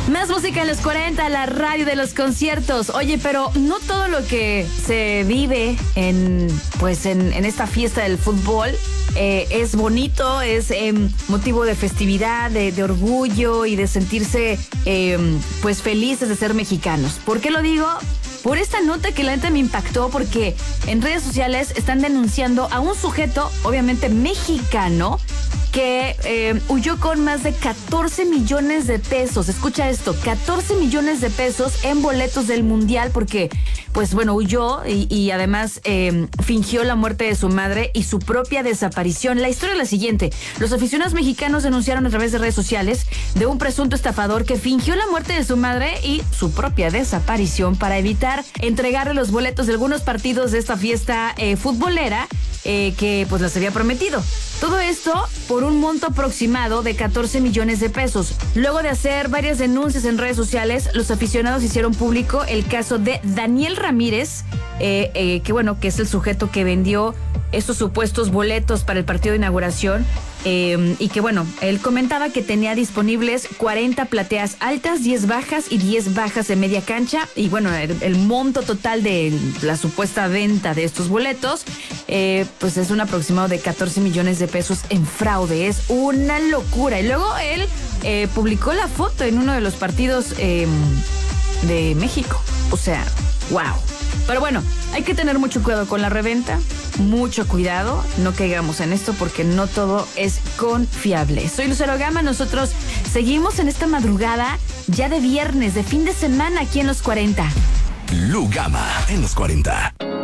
Más música en los 40, la radio de los conciertos. Oye, pero no todo lo que se vive en esta fiesta del fútbol es bonito, es motivo de festividad, de orgullo y de sentirse felices de ser mexicanos. ¿Por qué lo digo? Por esta nota que la neta me impactó, porque en redes sociales están denunciando a un sujeto, obviamente mexicano, que huyó con más de 14 millones de pesos. Escucha esto, 14 millones de pesos en boletos del Mundial porque, huyó y además fingió la muerte de su madre y su propia desaparición. La historia es la siguiente. Los aficionados mexicanos denunciaron a través de redes sociales de un presunto estafador que fingió la muerte de su madre y su propia desaparición para evitar entregarle los boletos de algunos partidos de esta fiesta futbolera que les había prometido. Todo esto por un monto aproximado de 14 millones de pesos. Luego de hacer varias denuncias en redes sociales, los aficionados hicieron público el caso de Daniel Ramírez, que es el sujeto que vendió estos supuestos boletos para el partido de inauguración. Y que él comentaba que tenía disponibles 40 plateas altas, 10 bajas y 10 bajas de media cancha. Y el monto total de la supuesta venta de estos boletos, es un aproximado de 14 millones de pesos en fraude. Es una locura. Y luego él publicó la foto en uno de los partidos de México. O sea, wow. Pero hay que tener mucho cuidado con la reventa, mucho cuidado, no caigamos en esto porque no todo es confiable. Soy Lucero Gama, nosotros seguimos en esta madrugada ya de viernes, de fin de semana aquí en Los 40. Lu Gama en Los 40.